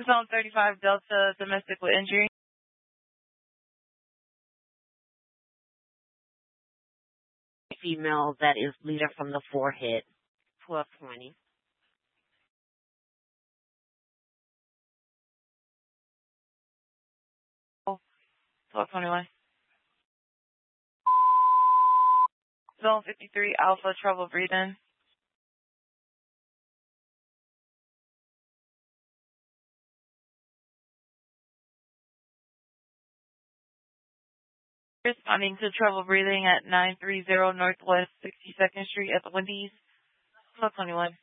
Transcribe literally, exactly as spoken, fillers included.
Zone thirty-five Delta domestic with injury. Female that is bleeding from the forehead. twelve twenty. twelve twenty-one. Zone fifty-three Alpha trouble breathing. Responding to trouble breathing at nine thirty Northwest sixty-second Street at the Wendy's. twelve twenty-one.